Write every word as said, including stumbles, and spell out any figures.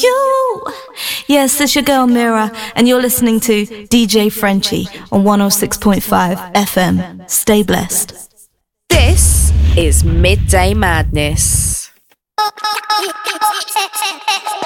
you. Yes, it's your girl Mira, and you're listening to D J Frenchie on one oh six point five F M. Stay blessed. This is Midday Madness.